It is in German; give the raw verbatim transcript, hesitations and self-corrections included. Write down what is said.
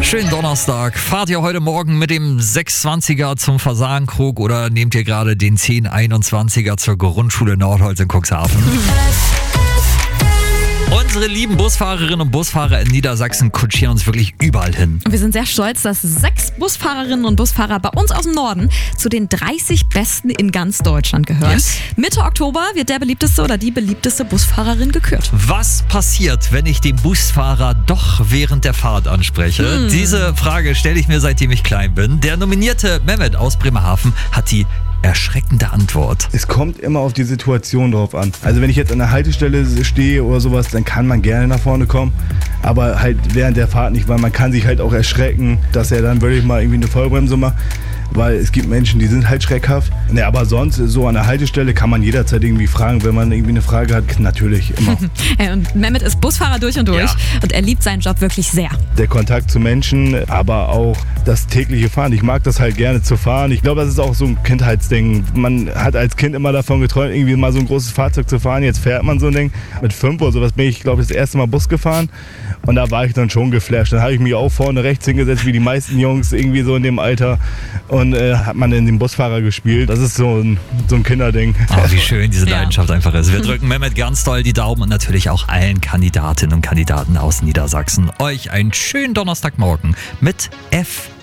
Schönen Donnerstag. Fahrt ihr heute Morgen mit dem sechs zwanziger zum Fasankrug oder nehmt ihr gerade den zehn einundzwanziger zur Grundschule Nordholz in Cuxhaven? Unsere lieben Busfahrerinnen und Busfahrer in Niedersachsen kutschieren uns wirklich überall hin. Wir sind sehr stolz, dass sechs Busfahrerinnen und Busfahrer bei uns aus dem Norden zu den dreißig Besten in ganz Deutschland gehören. Yes. Mitte Oktober wird der beliebteste oder die beliebteste Busfahrerin gekürt. Was passiert, wenn ich den Busfahrer doch während der Fahrt anspreche? Hm. Diese Frage stelle ich mir, seitdem ich klein bin. Der nominierte Mehmet aus Bremerhaven hat die erschreckende Antwort. Es kommt immer auf die Situation drauf an. Also wenn ich jetzt an der Haltestelle stehe oder sowas, dann kann man gerne nach vorne kommen, aber halt während der Fahrt nicht, weil man kann sich halt auch erschrecken, dass er dann wirklich mal irgendwie eine Vollbremse macht, weil es gibt Menschen, die sind halt schreckhaft. Ne, aber sonst so an der Haltestelle kann man jederzeit irgendwie fragen, wenn man irgendwie eine Frage hat, natürlich immer. Und Mehmet ist Busfahrer durch und durch Ja. und er liebt seinen Job wirklich sehr. Der Kontakt zu Menschen, aber auch das tägliche Fahren. Ich mag das halt gerne zu fahren. Ich glaube, das ist auch so ein Kindheitsding. Man hat als Kind immer davon geträumt, irgendwie mal so ein großes Fahrzeug zu fahren. Jetzt fährt man so ein Ding. Mit fünf oder sowas bin ich, glaube ich, das erste Mal Bus gefahren. Und da war ich dann schon geflasht. Dann habe ich mich auch vorne rechts hingesetzt, wie die meisten Jungs irgendwie so in dem Alter. Und äh, hat man in den Busfahrer gespielt. Das ist so ein, so ein Kinderding. Oh, wie schön diese Ja. Leidenschaft einfach ist. Wir drücken Mehmet ganz doll die Daumen und natürlich auch allen Kandidatinnen und Kandidaten aus Niedersachsen. Euch einen schönen Donnerstagmorgen mit F